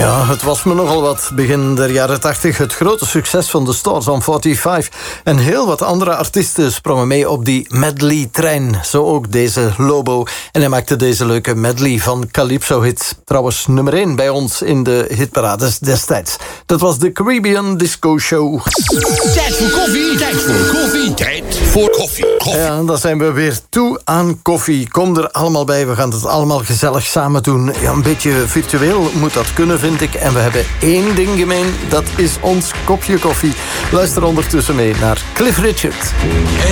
Ja, het was me nogal wat. Begin der jaren 80 het grote succes van de Stars on 45. En heel wat andere artiesten sprongen mee op die medley-trein. Zo ook deze Lobo. En hij maakte deze leuke medley van Calypso-hits. Trouwens nummer 1 bij ons in de hitparades destijds. Dat was de Caribbean Disco Show. Tijd voor koffie, tijd voor koffie, tijd voor koffie. Ja, dan zijn we weer toe aan koffie. Kom er allemaal bij, we gaan het allemaal gezellig samen doen. Ja, een beetje virtueel moet dat kunnen, vind ik. En we hebben één ding gemeen, dat is ons kopje koffie. Luister ondertussen mee naar Cliff Richard.